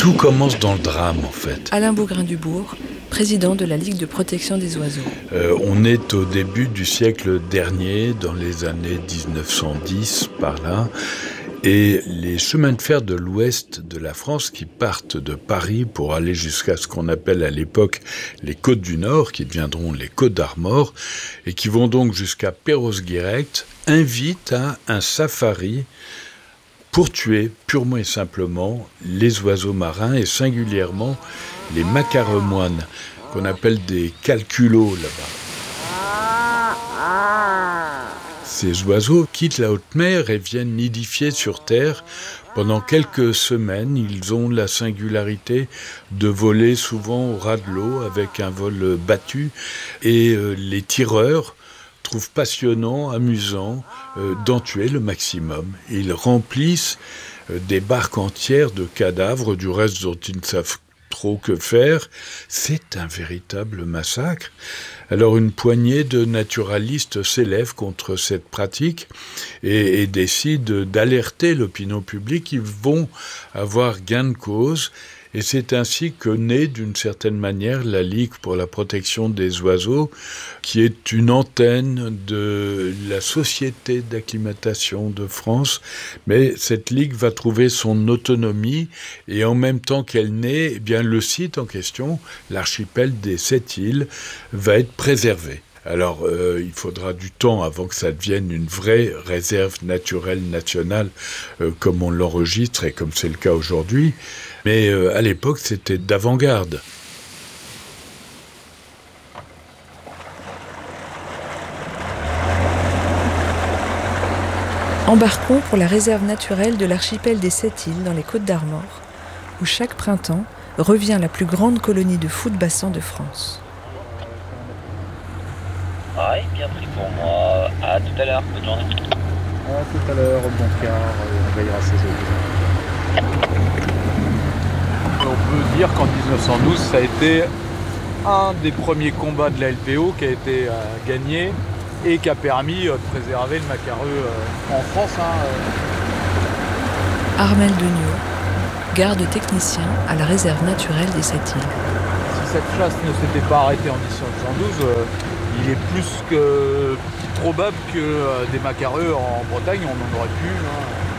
Tout commence dans le drame, en fait. Alain Bougrain-Dubourg, président de la Ligue de protection des oiseaux. On est au début du siècle dernier, dans les années 1910, par là. Et les chemins de fer de l'ouest de la France qui partent de Paris pour aller jusqu'à ce qu'on appelle à l'époque les Côtes du Nord, qui deviendront les Côtes d'Armor, et qui vont donc jusqu'à Perros-Guirec, invitent à un safari pour tuer purement et simplement les oiseaux marins et singulièrement les macaremoines, qu'on appelle des calculos là-bas. Ces oiseaux quittent la haute mer et viennent nidifier sur terre. Pendant quelques semaines, ils ont la singularité de voler souvent au ras de l'eau avec un vol battu. Et les tireurs trouvent passionnant, amusant d'en tuer le maximum. Ils remplissent des barques entières de cadavres, du reste dont ils ne savent trop que faire. C'est un véritable massacre. Alors une poignée de naturalistes s'élève contre cette pratique et décide d'alerter l'opinion publique. Ils vont avoir gain de cause. Et c'est ainsi que naît d'une certaine manière la Ligue pour la protection des oiseaux, qui est une antenne de la Société d'acclimatation de France. Mais cette Ligue va trouver son autonomie et en même temps qu'elle naît, eh bien, le site en question, l'archipel des 7 îles, va être préservé. Alors, il faudra du temps avant que ça devienne une vraie réserve naturelle nationale comme on l'enregistre et comme c'est le cas aujourd'hui. Mais à l'époque, c'était d'avant-garde. Embarquons pour la réserve naturelle de l'archipel des 7 îles dans les Côtes d'Armor, où chaque printemps revient la plus grande colonie de footbassans de France. Oui, bien pris pour moi. À tout à l'heure, bonne journée. À tout à l'heure, bon quart, on veillera ses eaux. On peut dire qu'en 1912, ça a été un des premiers combats de la LPO qui a été gagné et qui a permis de préserver le macareux en France. Armel Degnaud, garde technicien à la réserve naturelle des 7 îles. Si cette chasse ne s'était pas arrêtée en 1912, il est plus que probable que des macareux en Bretagne, on en aurait pu.